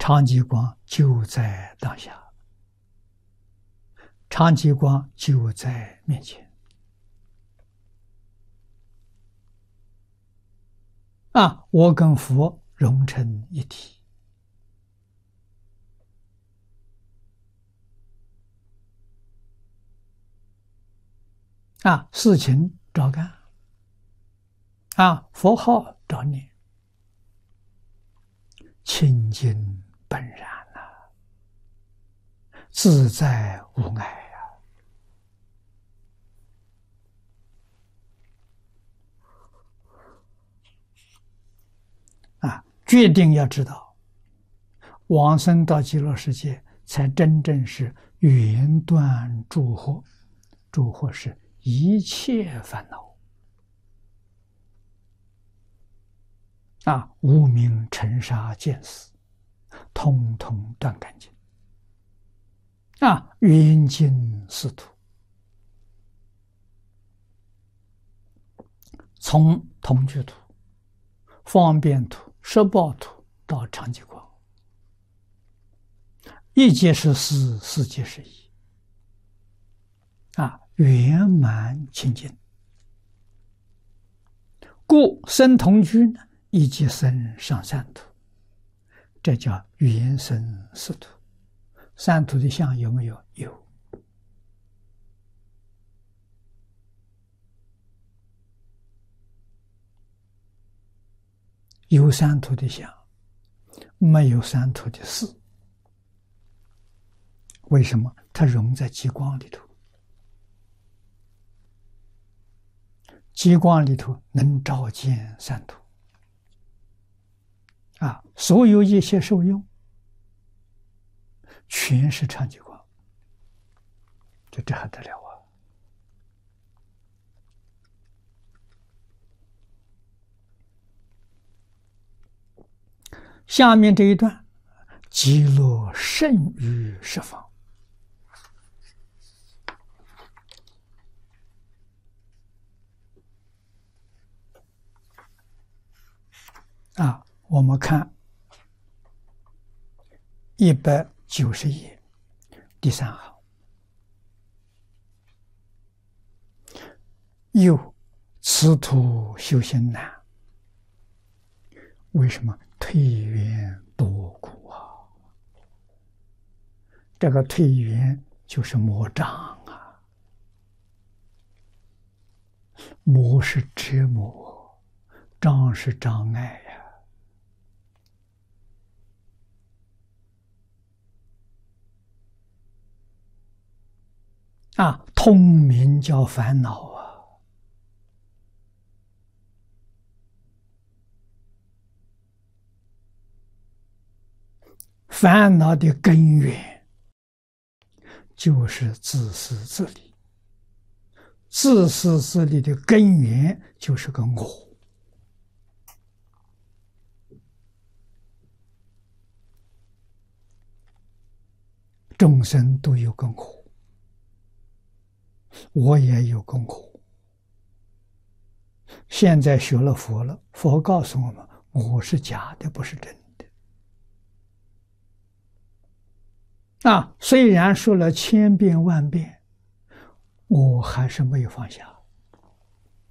常寂光就在当下，常寂光就在面前。我跟佛融成一体。事情照干，佛号照念，清净本然自在无碍决定要知道，往生到极乐世界，才真正是圆断诸惑。诸惑是一切烦恼无明尘沙见死，通通断干净圆净四土，从同居土、方便土、摄报土到常寂光，一即是四，四即是一圆满清净。故生同居呢，一即生上三土，这叫圆生四土。三土的相有没有？有。有三土的相，没有三土的事。为什么？它融在极光里头。极光里头能照见三土所有一切受用全是常寂光，这还得了下面这一段，极乐甚于十方我们看190页第3行，又此土修行难，为什么？退缘多苦这个退缘就是魔障魔是折磨，障是障碍通名叫烦恼烦恼的根源就是自私自利，自私自利的根源就是个我。众生都有个我，我也有个我。现在学了佛了，佛告诉我们，我是假的，不是真的。虽然说了千遍万遍，我还是没有放下。